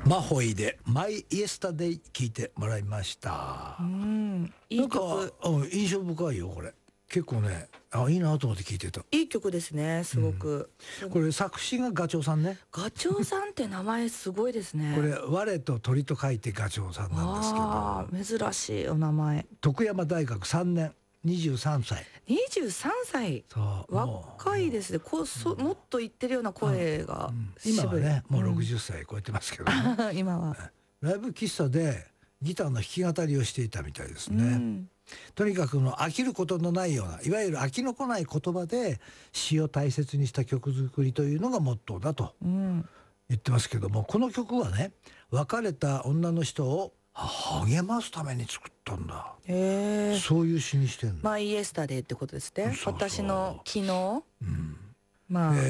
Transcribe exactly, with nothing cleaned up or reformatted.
マホイでマイイエスタデイ聞いてもらいました。 うん、いい曲。 なんかうん印象深いよこれ。結構ね、あいいなと思って聞いてた。 いい曲ですね、すごく。 うん、これ作詞がガチョウさんね。 ガチョウさんって名前すごいですね。 これ我と鳥と書いてガチョウさんなんですけど。 あ珍しいお名前。 徳山大学さんねん、にじゅうさんさい。 にじゅうさんさい。そう若いですね。こうそもっと言ってるような声が、うんうん、 今はねもうろくじゅっさい超えてますけど、ね、 うん、今はライブ喫茶でギターの弾き語りをしていたみたいですね。うん、とにかくの飽きることのないようないわゆる飽きのこない言葉で詩を大切にした曲作りというのがモットーだと言ってますけども、この曲はね別れた女の人を励ますために作ったんだ。へー、そういう詩にしてんの。 マイイエスタデーってことですね。そうそう、私の昨日、 うん、 まあ、えー